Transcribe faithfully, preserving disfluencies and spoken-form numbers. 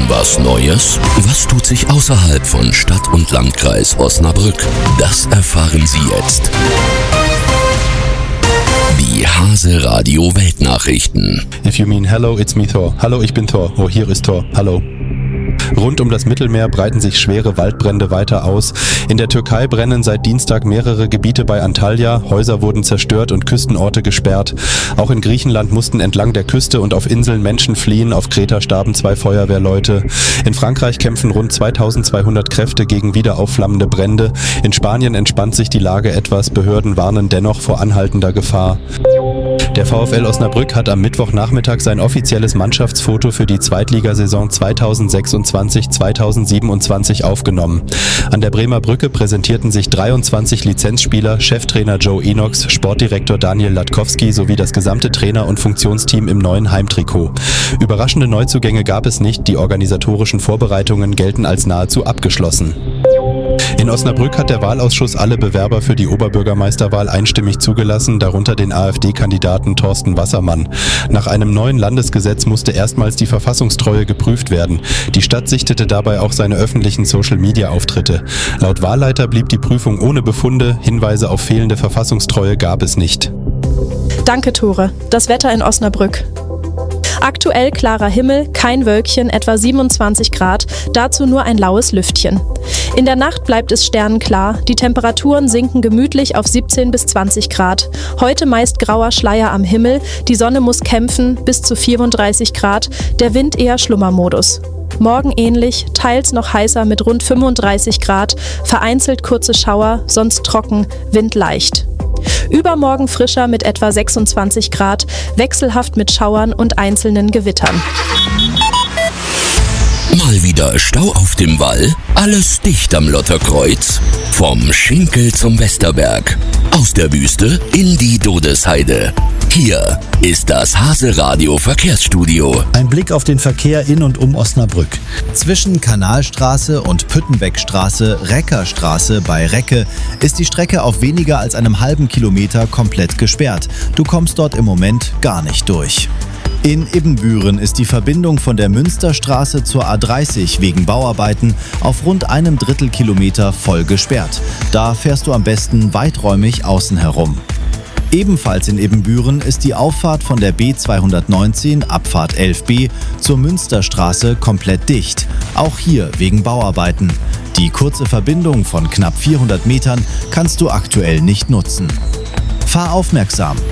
was Neues? Was tut sich außerhalb von Stadt und Landkreis Osnabrück? Das erfahren Sie jetzt. Die Hase Radio Weltnachrichten. If you mean hello, it's me Thor. Hallo, ich bin Thor. Oh, hier ist Thor. Hallo. Rund um das Mittelmeer breiten sich schwere Waldbrände weiter aus. In der Türkei brennen seit Dienstag mehrere Gebiete bei Antalya. Häuser wurden zerstört und Küstenorte gesperrt. Auch in Griechenland mussten entlang der Küste und auf Inseln Menschen fliehen. Auf Kreta starben zwei Feuerwehrleute. In Frankreich kämpfen rund zweitausendzweihundert Kräfte gegen wieder aufflammende Brände. In Spanien entspannt sich die Lage etwas. Behörden warnen dennoch vor anhaltender Gefahr. Der VfL Osnabrück hat am Mittwochnachmittag sein offizielles Mannschaftsfoto für die Zweitligasaison zweitausendsechsundzwanzig zweitausendsiebenundzwanzig aufgenommen. An der Bremer Brücke präsentierten sich dreiundzwanzig Lizenzspieler, Cheftrainer Joe Enox, Sportdirektor Daniel Latkowski sowie das gesamte Trainer- und Funktionsteam im neuen Heimtrikot. Überraschende Neuzugänge gab es nicht, die organisatorischen Vorbereitungen gelten als nahezu abgeschlossen. In Osnabrück hat der Wahlausschuss alle Bewerber für die Oberbürgermeisterwahl einstimmig zugelassen, darunter den AfD-Kandidaten Thorsten Wassermann. Nach einem neuen Landesgesetz musste erstmals die Verfassungstreue geprüft werden. Die Stadt sichtete dabei auch seine öffentlichen Social-Media-Auftritte. Laut Wahlleiter blieb die Prüfung ohne Befunde, Hinweise auf fehlende Verfassungstreue gab es nicht. Danke, Tore. Das Wetter in Osnabrück. Aktuell klarer Himmel, kein Wölkchen, etwa siebenundzwanzig Grad, dazu nur ein laues Lüftchen. In der Nacht bleibt es sternenklar, die Temperaturen sinken gemütlich auf siebzehn bis zwanzig Grad. Heute meist grauer Schleier am Himmel, die Sonne muss kämpfen, bis zu vierunddreißig Grad, der Wind eher Schlummermodus. Morgen ähnlich, teils noch heißer mit rund fünfunddreißig Grad, vereinzelt kurze Schauer, sonst trocken, Wind leicht. Übermorgen frischer mit etwa sechsundzwanzig Grad, wechselhaft mit Schauern und einzelnen Gewittern. Mal wieder Stau auf dem Wall? Alles dicht am Lotterkreuz? Vom Schinkel zum Westerberg. Aus der Wüste in die Dodesheide. Hier ist das Hase Radio Verkehrsstudio. Ein Blick auf den Verkehr in und um Osnabrück. Zwischen Kanalstraße und Püttenbeckstraße, Reckerstraße bei Recke ist die Strecke auf weniger als einem halben Kilometer komplett gesperrt. Du kommst dort im Moment gar nicht durch. In Ibbenbüren ist die Verbindung von der Münsterstraße zur A dreißig wegen Bauarbeiten auf rund einem Drittel Kilometer voll gesperrt. Da fährst du am besten weiträumig außen herum. Ebenfalls in Ibbenbüren ist die Auffahrt von der B zweihundertneunzehn, Abfahrt elf b, zur Münsterstraße komplett dicht. Auch hier wegen Bauarbeiten. Die kurze Verbindung von knapp vierhundert Metern kannst du aktuell nicht nutzen. Fahr aufmerksam,